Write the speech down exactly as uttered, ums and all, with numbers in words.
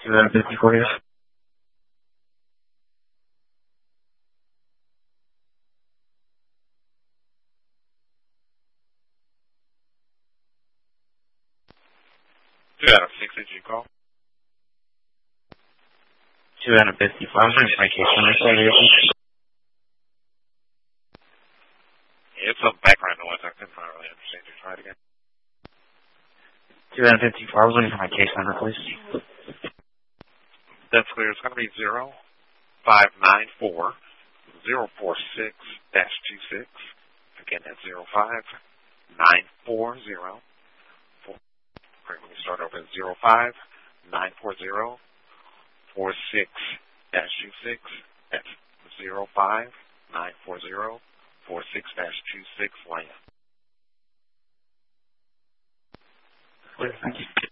two out of fifty for you. Two out of six, did you call? two out of fifty. I was wondering if my case number is available. It's some background noise. I couldn't really understand you. Try it again. two out of fifty-four. I was looking for my case number, please. That's clear. It's going to be zero five nine four zero four six dash two six. Again, that's zero five nine four zero. Let me start over at zero five nine four zero four six dash two six. That's zero five nine four zero four six dash two six land. Thank you.